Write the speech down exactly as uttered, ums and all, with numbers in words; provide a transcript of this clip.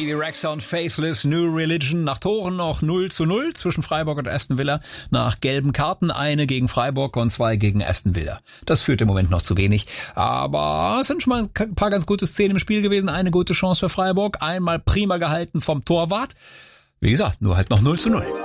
Bibi Rexha und Faithless, New Religion. Nach Toren noch null zu null zwischen Freiburg und Aston Villa. Nach gelben Karten eine gegen Freiburg und zwei gegen Aston Villa. Das führt im Moment noch zu wenig. Aber es sind schon mal ein paar ganz gute Szenen im Spiel gewesen. Eine gute Chance für Freiburg. Einmal prima gehalten vom Torwart. Wie gesagt, nur halt noch null zu null.